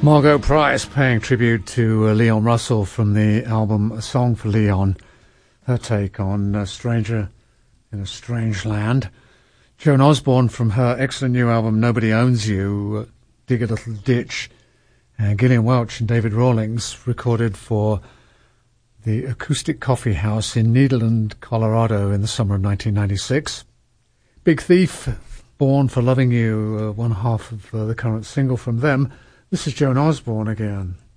Margot Price paying tribute to Leon Russell from the album A Song for Leon, her take on A Stranger in a Strange Land. Joan Osborne from her excellent new album Nobody Owns You, Dig a Little Ditch. And Gillian Welch and David Rawlings recorded for the Acoustic Coffee House in Nederland, Colorado in the summer of 1996. Big Thief, Born for Loving You, one half of the current single from them. This is Joan Osborne again.